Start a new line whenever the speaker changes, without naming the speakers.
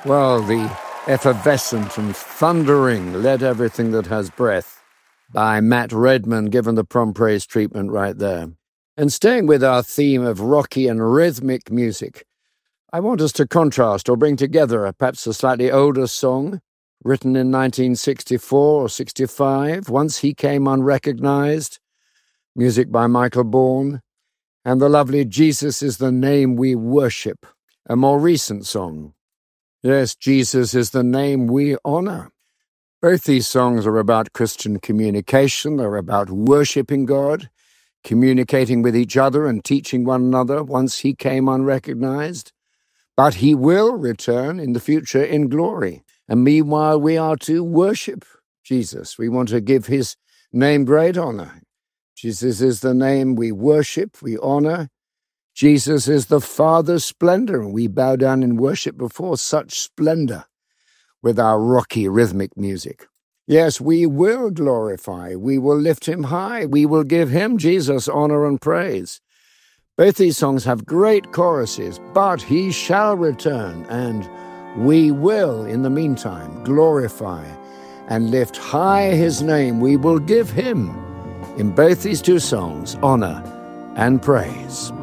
Well, the effervescent and thundering Let Everything That Has Breath by Matt Redman, given the prom praise treatment right there. And staying with our theme of rocky and rhythmic music, I want us to contrast or bring together perhaps a slightly older song written in 1964 or 65, Once He Came Unrecognized, music by Michael Bourne, and the lovely Jesus Is the Name We Worship, a more recent song. Yes, Jesus is the name we honor. Both these songs are about Christian communication. They're about worshiping God, communicating with each other and teaching one another once He came unrecognized. But He will return in the future in glory. And meanwhile, we are to worship Jesus. We want to give His name great honor. Jesus is the name we worship, we honor. Jesus is the Father's splendor, and we bow down in worship before such splendor with our rocky rhythmic music. Yes, we will glorify, we will lift Him high, we will give Him, Jesus, honor and praise. Both these songs have great choruses, but He shall return, and we will, in the meantime, glorify and lift high His name. We will give Him, in both these two songs, honor and praise.